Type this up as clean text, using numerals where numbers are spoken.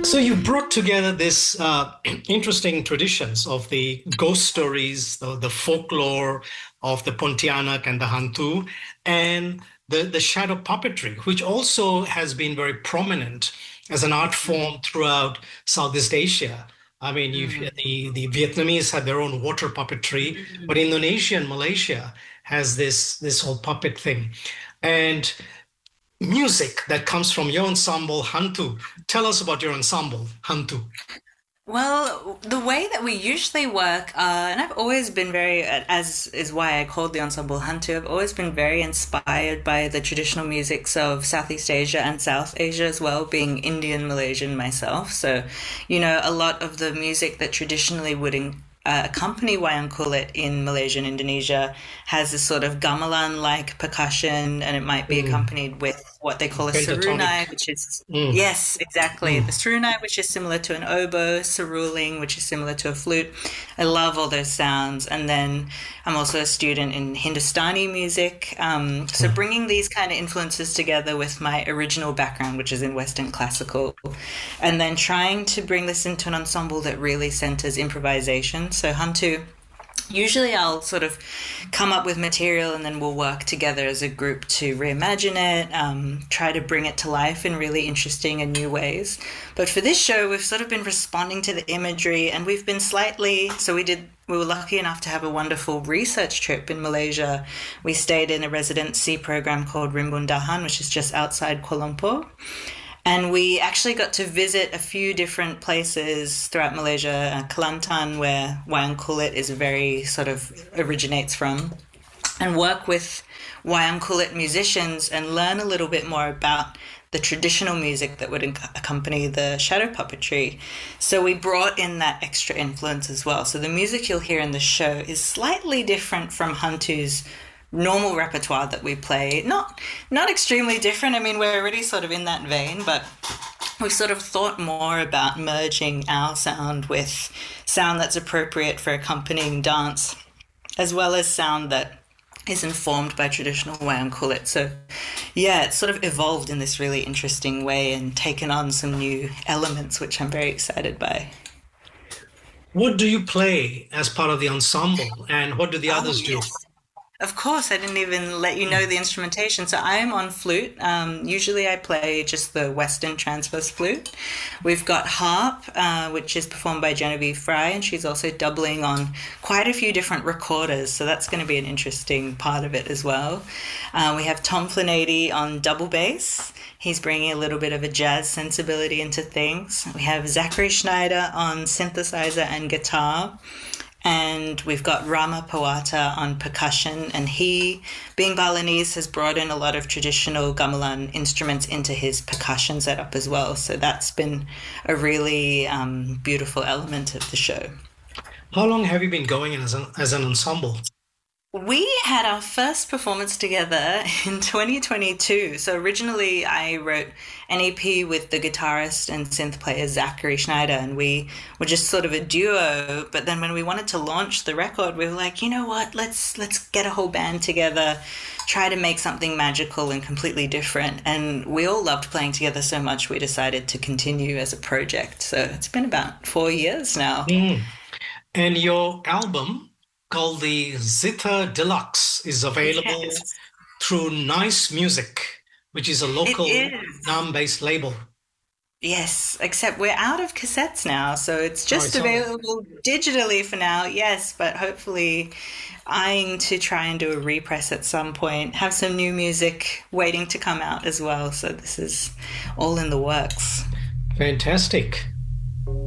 So you brought together this interesting traditions of the ghost stories, the folklore of the Pontianak and the Hantu, and the shadow puppetry, which also has been very prominent as an art form throughout Southeast Asia. I mean, the Vietnamese had their own water puppetry, but Indonesia and Malaysia has this whole puppet thing. And music that comes from your ensemble, Hantu. Tell us about your ensemble, Hantu. Well, the way that we usually work, and I've always been very, as is why I called the ensemble Hantu, I've always been very inspired by the traditional musics of Southeast Asia and South Asia as well, being Indian Malaysian myself. So, a lot of the music that traditionally would accompany wayang kulit in Malaysia and Indonesia has this sort of gamelan-like percussion, and it might be Mm, accompanied with what they call a pentatonic. serunai, which is Mm, yes, exactly. mm. The serunai, which is similar to an oboe, ceruling, which is similar to a flute. I love all those sounds. And then I'm also a student in Hindustani music. So Mm. bringing these kind of influences together with my original background, which is in Western classical, and then trying to bring this into an ensemble that really centers improvisation. So Hantu, usually I'll sort of come up with material and then we'll work together as a group to reimagine it, try to bring it to life in really interesting and new ways. But for this show, we've sort of been responding to the imagery, and we've been slightly, so we were lucky enough to have a wonderful research trip in Malaysia. We stayed in a residency program called Rimbun which is just outside Kuala Lumpur. And we actually got to visit a few different places throughout Malaysia, Kelantan, where wayang kulit is very sort of originates from, and work with wayang kulit musicians and learn a little bit more about the traditional music that would accompany the shadow puppetry. So we brought in that extra influence as well. So the music you'll hear in the show is slightly different from Hantu's normal repertoire that we play. Not extremely different. I mean, we're already sort of in that vein, but we've sort of thought more about merging our sound with sound that's appropriate for accompanying dance, as well as sound that is informed by traditional wayang kulit. So, yeah, it's sort of evolved in this really interesting way and taken on some new elements, which I'm very excited by. What do you play as part of the ensemble, and what do the Oh, others do? yes. Of course, I didn't even let you know Mm. the instrumentation. So I am on flute. Usually I play just the Western transverse flute. We've got harp, which is performed by Genevieve Fry, and she's also doubling on quite a few different recorders. So that's going to be an interesting part of it as well. We have Tom Flanady on double bass. He's bringing a little bit of a jazz sensibility into things. We have Zachary Schneider on synthesizer and guitar. And we've got Rama Pawata on percussion, and he, being Balinese, has brought in a lot of traditional gamelan instruments into his percussion setup as well. So that's been a really beautiful element of the show. How long have you been going as an ensemble? We had our first performance together in 2022. So originally, I wrote an EP with the guitarist and synth player Zachary Schneider, and we were just sort of a duo. But then when we wanted to launch the record, we were like, you know what? Let's get a whole band together, try to make something magical and completely different. And we all loved playing together so much, we decided to continue as a project. So it's been about 4 years now. Mm. And your album, called the Zither Deluxe, is available Yes, through Nice Music, which is a it local is. Nam-based label. Yes, except we're out of cassettes now, so it's Oh, I just saw that. available digitally for now. Yes, but hopefully eyeing to try and do a repress at some point. Have some new music waiting to come out as well. So this is all in the works. Fantastic.